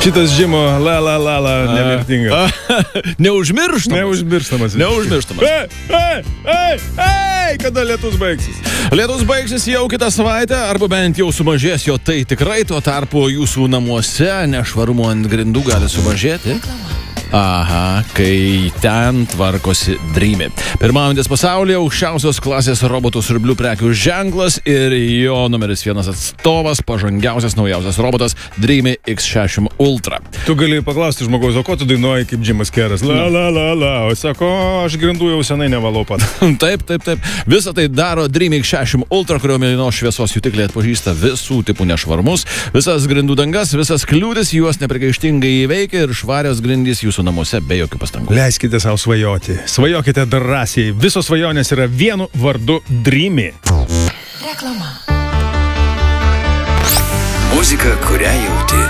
Šitas Džimo nemirtingas. Neužmirštamas. Kada lietus baigsis? Lietus baigsis jau kitą savaitę, arba bent jau sumažės jo tai tikrai, tuo tarpu jūsų namuose nešvarumo ant grindų gali sumažėti. Aha, kai ten tvarkosi Dreamy. Pirmaujantis pasaulyje aukščiausios klasės robotų siurblių prekių ženklas ir jo numeris 1 atstovas, pažangiausias naujausias robotas Dreamy X60 Ultra. Tu gali paklausti žmogaus, o ko tu dainuoji kaip Džimas Keras? O sako, aš grindų jau senai nevalau pat. Taip. Visą tai daro Dreamy X60 Ultra, kurio mėlynos šviesos jutikliai atpažįsta visų tipų nešvarumus, visas grindų dangas, visas kliūtis, juos neprikaištingai įveikia ir švarios grindys jūsų namuose be jokių pastangų. Leiskite savo svajoti. Svajokite drąsiai. Visos svajonės yra vienu vardu Dreamy. Reklama. Muzika, kurią jauti.